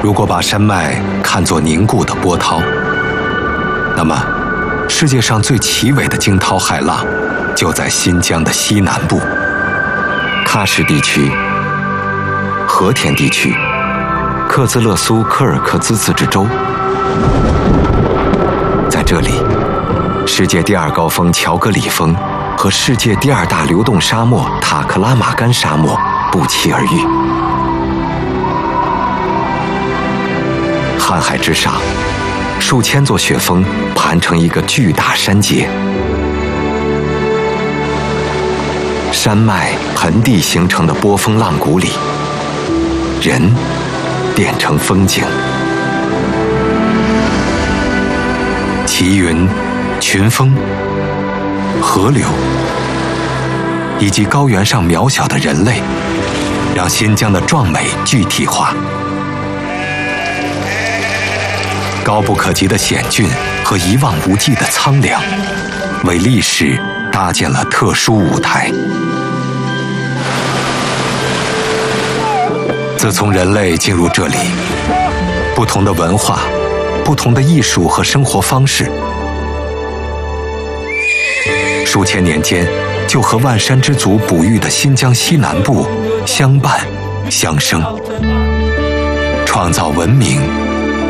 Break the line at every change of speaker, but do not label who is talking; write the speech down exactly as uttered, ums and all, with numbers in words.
如果把山脉看作凝固的波涛，那么世界上最奇伟的惊涛骇浪就在新疆的西南部，喀什地区、和田地区、克孜勒苏柯尔克孜自治州。在这里，世界第二高峰乔戈里峰和世界第二大流动沙漠塔克拉玛干沙漠不期而遇。瀚海之上，数千座雪峰盘成一个巨大山结，山脉盆地形成的波峰浪谷里，人变成风景。奇云、群峰、河流，以及高原上渺小的人类，让新疆的壮美具体化。高不可及的险峻和一望无际的苍凉，为历史搭建了特殊舞台。自从人类进入这里，不同的文化、不同的艺术和生活方式，数千年间就和万山之族哺育的新疆西南部相伴相生，创造文明